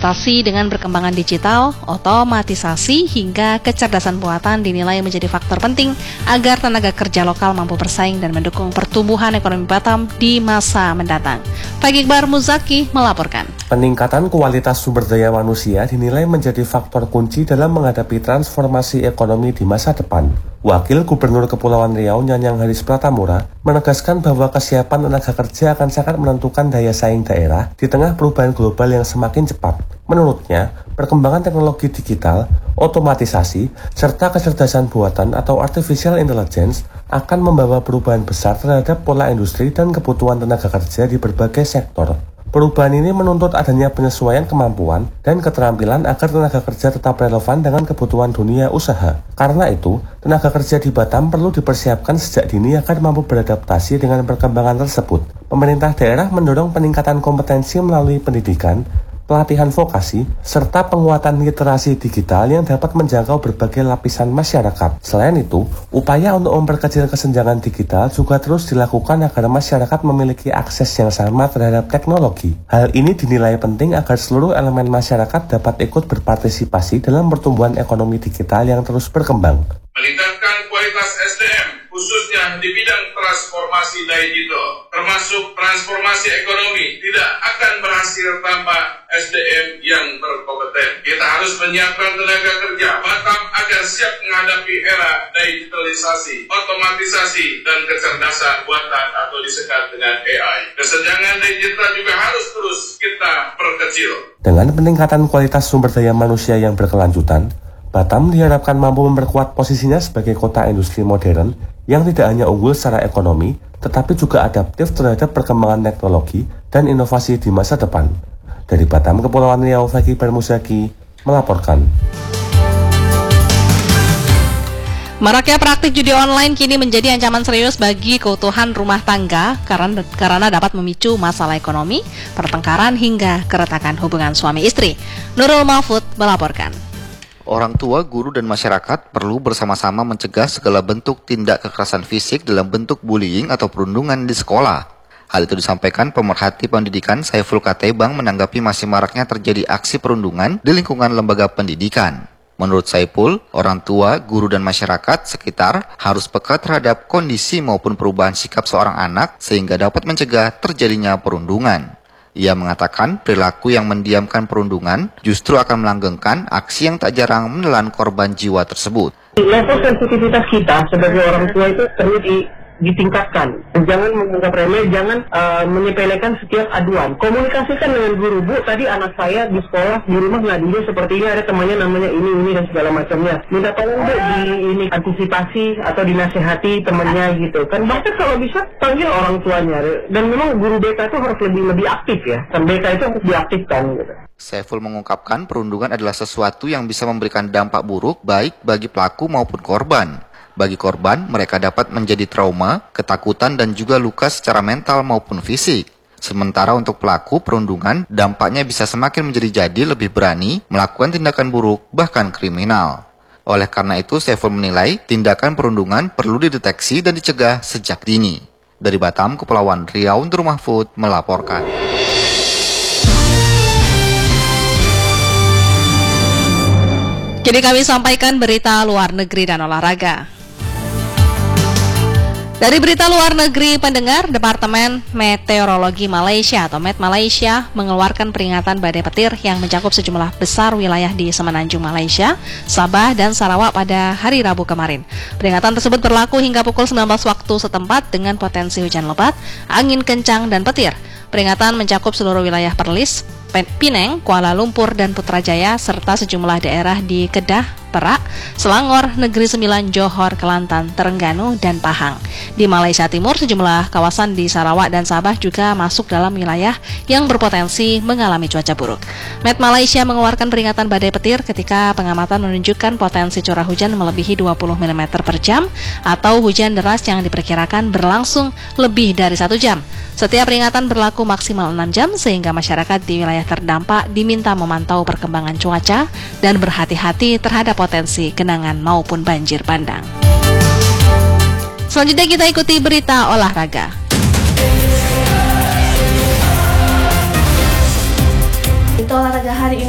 beradaptasi dengan perkembangan digital, otomatisasi, hingga kecerdasan buatan dinilai menjadi faktor penting agar tenaga kerja lokal mampu bersaing dan mendukung pertumbuhan ekonomi Batam di masa mendatang. Pak Iqbal Muzaki melaporkan. Peningkatan kualitas sumber daya manusia dinilai menjadi faktor kunci dalam menghadapi transformasi ekonomi di masa depan. Wakil Gubernur Kepulauan Riau Nyanyang Haris Pratamura menegaskan bahwa kesiapan tenaga kerja akan sangat menentukan daya saing daerah di tengah perubahan global yang semakin cepat. Menurutnya, perkembangan teknologi digital, otomatisasi, serta kecerdasan buatan atau artificial intelligence akan membawa perubahan besar terhadap pola industri dan kebutuhan tenaga kerja di berbagai sektor. Perubahan ini menuntut adanya penyesuaian kemampuan dan keterampilan agar tenaga kerja tetap relevan dengan kebutuhan dunia usaha. Karena itu, tenaga kerja di Batam perlu dipersiapkan sejak dini agar mampu beradaptasi dengan perkembangan tersebut. Pemerintah daerah mendorong peningkatan kompetensi melalui pendidikan, pelatihan vokasi, serta penguatan literasi digital yang dapat menjangkau berbagai lapisan masyarakat. Selain itu, upaya untuk memperkecil kesenjangan digital juga terus dilakukan agar masyarakat memiliki akses yang sama terhadap teknologi. Hal ini dinilai penting agar seluruh elemen masyarakat dapat ikut berpartisipasi dalam pertumbuhan ekonomi digital yang terus berkembang. Meningkatkan kualitas SDM, khususnya di bidang transformasi digital, termasuk transformasi ekonomi, tidak akan berhasil tanpa SDM yang berkompeten. Kita harus menyiapkan tenaga kerja Batam agar siap menghadapi era digitalisasi, otomatisasi, dan kecerdasan buatan atau disingkat dengan AI. Kesenjangan digital juga harus terus kita perkecil. Dengan peningkatan kualitas sumber daya manusia yang berkelanjutan, Batam diharapkan mampu memperkuat posisinya sebagai kota industri modern yang tidak hanya unggul secara ekonomi, tetapi juga adaptif terhadap perkembangan teknologi dan inovasi di masa depan. Dari Batam, Kepulauan Riau, Pak Iqbal Muzaki melaporkan. Maraknya praktik judi online kini menjadi ancaman serius bagi keutuhan rumah tangga karena dapat memicu masalah ekonomi, pertengkaran, hingga keretakan hubungan suami istri. Nurul Mahfud melaporkan. Orang tua, guru, dan masyarakat perlu bersama-sama mencegah segala bentuk tindak kekerasan fisik dalam bentuk bullying atau perundungan di sekolah. Hal itu disampaikan pemerhati pendidikan Saiful Katebang menanggapi masih maraknya terjadi aksi perundungan di lingkungan lembaga pendidikan. Menurut Saiful, orang tua, guru, dan masyarakat sekitar harus peka terhadap kondisi maupun perubahan sikap seorang anak sehingga dapat mencegah terjadinya perundungan. Ia mengatakan perilaku yang mendiamkan perundungan justru akan melanggengkan aksi yang tak jarang menelan korban jiwa tersebut. Level sensitivitas kita sebagai orang tua itu perlu ditingkatkan. Jangan menganggap remeh, jangan menyepelekan setiap aduan. Komunikasikan dengan guru, Bu, tadi anak saya di sekolah, di rumah nggak dulu seperti ini, ada temannya namanya ini dan segala macamnya. Minta tolong, Bu, di antisipasi atau dinasehati temannya gitu. Kan bahkan kalau bisa panggil orang tuanya. Dan memang guru BK itu harus lebih aktif ya. Dan BK itu harus diaktifkan gitu. Saiful mengungkapkan perundungan adalah sesuatu yang bisa memberikan dampak buruk baik bagi pelaku maupun korban. Bagi korban, mereka dapat menjadi trauma, ketakutan, dan juga luka secara mental maupun fisik. Sementara untuk pelaku perundungan, dampaknya bisa semakin menjadi lebih berani melakukan tindakan buruk, bahkan kriminal. Oleh karena itu, Saiful menilai tindakan perundungan perlu dideteksi dan dicegah sejak dini. Dari Batam, Kepulauan Riau, Nurul Mahfud melaporkan. Kini kami sampaikan berita luar negeri dan olahraga. Dari berita luar negeri, pendengar, Departemen Meteorologi Malaysia atau Met Malaysia mengeluarkan peringatan badai petir yang mencakup sejumlah besar wilayah di Semenanjung Malaysia, Sabah, dan Sarawak pada hari Rabu kemarin. Peringatan tersebut berlaku hingga pukul 19 waktu setempat dengan potensi hujan lebat, angin kencang, dan petir. Peringatan mencakup seluruh wilayah Perlis, Penang, Kuala Lumpur, dan Putrajaya, serta sejumlah daerah di Kedah, Perak, Selangor, Negeri Sembilan, Johor, Kelantan, Terengganu, dan Pahang. Di Malaysia Timur, sejumlah kawasan di Sarawak dan Sabah juga masuk dalam wilayah yang berpotensi mengalami cuaca buruk. Met Malaysia mengeluarkan peringatan badai petir ketika pengamatan menunjukkan potensi curah hujan melebihi 20 mm per jam atau hujan deras yang diperkirakan berlangsung lebih dari 1 jam. Setiap peringatan berlaku maksimal 6 jam sehingga masyarakat di wilayah terdampak diminta memantau perkembangan cuaca dan berhati-hati terhadap potensi genangan maupun banjir bandang. Selanjutnya kita ikuti berita olahraga. Berita olahraga hari ini